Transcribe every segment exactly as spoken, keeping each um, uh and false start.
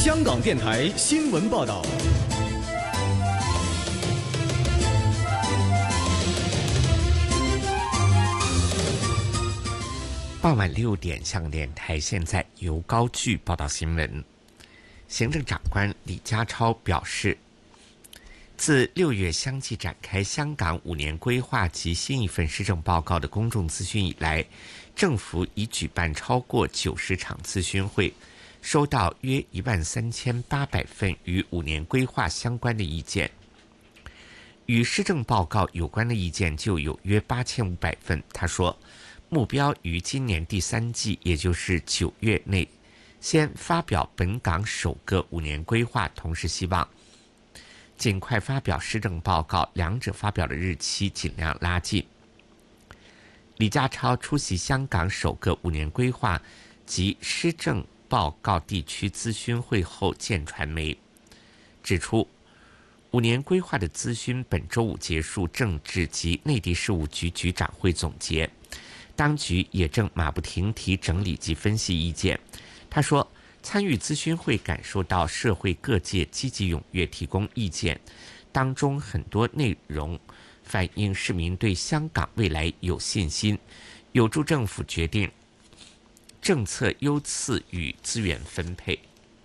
香港电台新闻报道。 傍晚六点，香港电台现在由高炬报道新闻。行政长官李家超表示，自六月相继展开香港五年规划及新一份施政报告的公众咨询以来，政府已举办超过九十场咨询会，收到约一万三千八百份与五年规划相关的意见。与施政报告有关的意见就有约八千五百份。他说，目标于今年第三季，也就是九月内，先发表本港首个五年规划，同时希望尽快发表施政报告，两者发表的日期尽量拉近。李家超出席香港首个五年规划及施政报告地区咨询会后见传媒，指出五年规划的咨询本周五结束，政治及内地事务局局长会总结，当局也正马不停蹄整理及分析意见。他说，参与咨询会感受到社会各界积极踊跃提供意见，当中很多内容反映市民对香港未来有信心，有助政府决定政策优次与资源分配。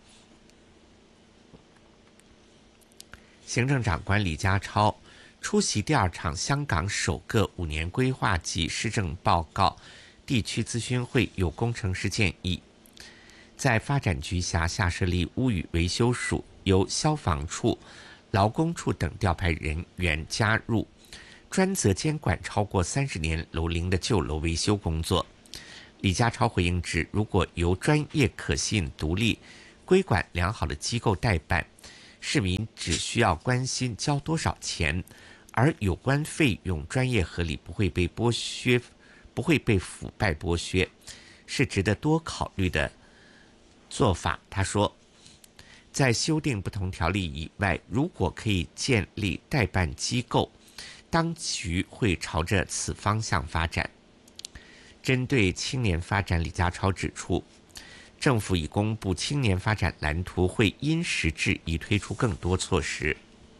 行政长官李家超出席第二场香港首个五年规划及施政报告地区咨询会，有工程师建议，在发展局辖下设立屋宇维修署，由消防处、劳工处等调派人员加入，专责监管超过三十年楼龄的旧楼维修工作。李家超回应指，如果由专业、可信、独立、规管良好的机构代办，市民只需要关心交多少钱，而有关费用专业合理，不会被剥削，不会被腐败剥削，是值得多考虑的做法。他说，在修订不同条例以外，如果可以建立代办机构，当局会朝着此方向发展。针对青年发展，李家超指出，政府已公布青年发展蓝图，会因时制宜推出更多措施。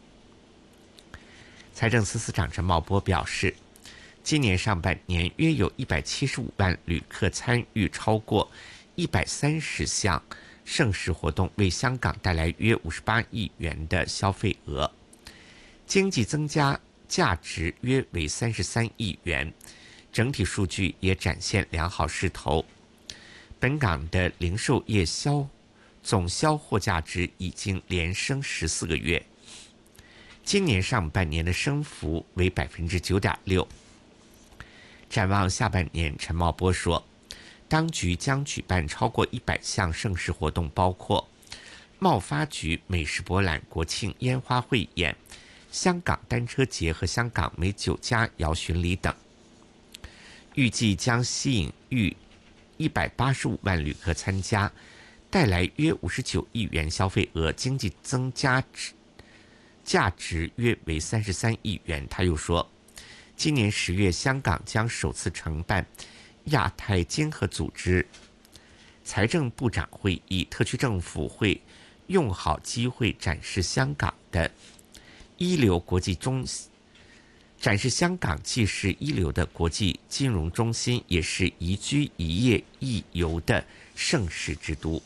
财政司司长陈茂波表示，今年上半年约有一百七十五万旅客参与超过一百三十项盛事活动，为香港带来约五十八亿元的消费额，经济增加价值约为三十三亿元，整体数据也展现良好势头。本港的零售业销总销货价值已经连升十四个月，今年上半年的升幅为百分之九点六。展望下半年，陈茂波说，当局将举办超过一百项盛事活动，包括贸发局美食博览、国庆烟花汇演、香港单车节和香港美酒佳肴巡礼等，预计将吸引逾一百八十五万旅客参加，带来约五十九亿元消费额，经济增加值价值约为三十三亿元。他又说，今年十月，香港将首次承办亚太经合组织财政部长会议，特区政府会用好机会展示香港的一流国际中展示香港既是一流的国际金融中心，也是宜居宜业宜游的盛事之都。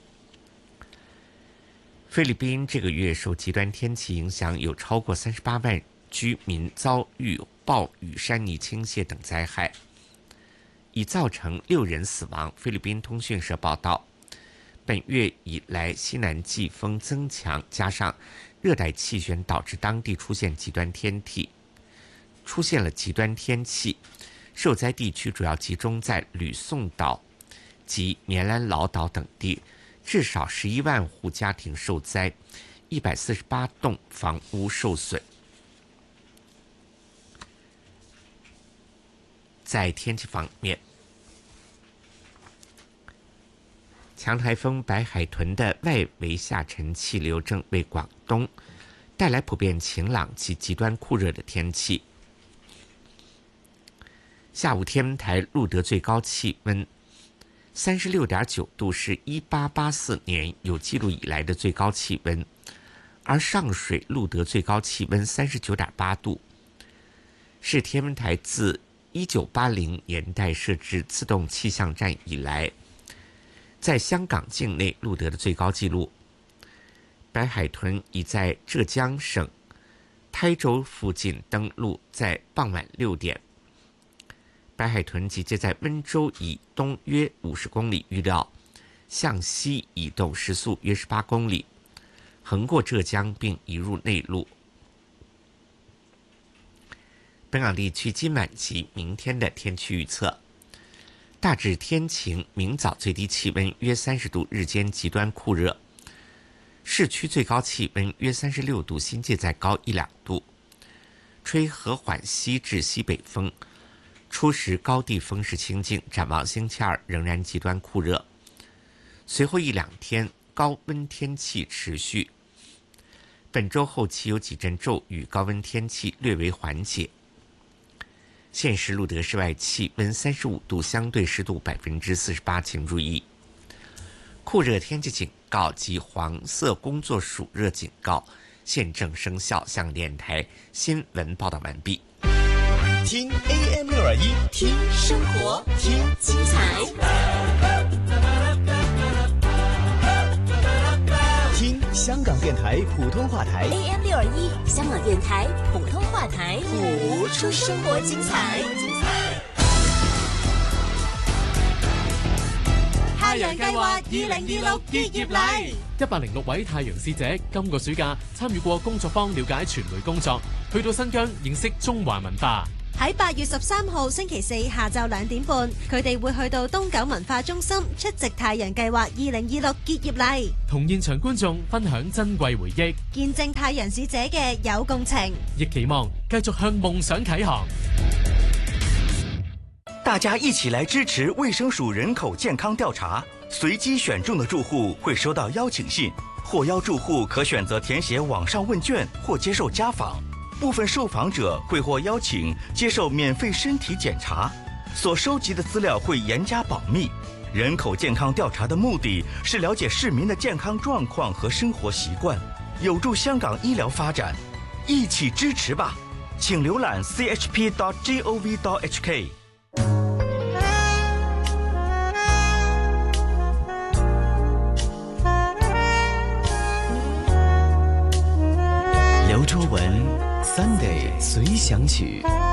菲律宾这个月受极端天气影响，有超过三十八万居民遭遇暴雨、山泥倾泻等灾害，已造成六人死亡。菲律宾通讯社报道，本月以来西南季风增强，加上热带气旋导致当地出现极端天气，出现了极端天气。受灾地区主要集中在吕宋岛及棉兰老岛等地，至少十一万户家庭受灾，一百四十八栋房屋受损。在天气方面，强台风白海豚的外围下沉气流正为广东带来普遍晴朗及极端酷热的天气。下午天文台录得最高气温三十六点九度是一八八四年有记录以来的最高气温，而上水录得最高气温三十九点八度，是天文台自一九八零年代设置自动气象站以来，在香港境内录得的最高纪录。白海豚已在浙江省台州附近登陆，在傍晚六点。白海豚集结在温州以东约五十公里，预料向西移动，时速约十八公里，横过浙江并移入内陆。本港地区今晚及明天的天气预测：大致天晴，明早最低气温约三十度，日间极端酷热，市区最高气温约三十六度，新界再高一两度，吹和缓西至西北风。初时高地风势清劲，展望星期二仍然极端酷热，随后一两天高温天气持续。本周后期有几阵骤雨，高温天气略为缓解。现时录得室外气温三十五度，相对湿度百分之四十八，请注意酷热天气警告及黄色工作暑热警告现正生效。向电台新闻报道完毕。 听 A M 六二一， 听生活，听精彩， 听香港电台普通话台 A M 六二一，香港电台普通话台， 谱出生活精彩。太陽計劃二零二六結業禮， 一百零六位太陽使者今個暑假參與過工作坊，了解傳媒工作，去到新疆認識中華文化。 喺八月十三號星期四下晝兩點半，佢哋會去到東九文化中心出席太陽計劃二零二六結業禮， 同現場觀眾分享珍貴回憶， 見證太陽使者嘅有共情， 亦期望繼續向夢想啟航。 大家一起来支持卫生署人口健康调查，随机选中的住户会收到邀请信，获邀住户可选择填写网上问卷或接受家访。部分受访者会获邀请接受免费身体检查，所收集的资料会严加保密。人口健康调查的目的是了解市民的健康状况和生活习惯，有助香港医疗发展，一起支持吧！请浏览 c h p dot gov dot h k。 刘卓文 Sunday 随想曲。